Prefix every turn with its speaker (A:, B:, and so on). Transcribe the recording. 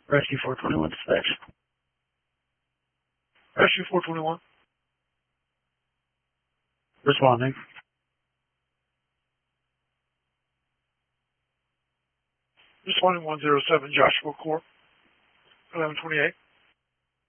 A: Rescue 421 dispatch.
B: Rescue 421.
A: Responding.
B: Responding 107 Joshua Corp. 1128.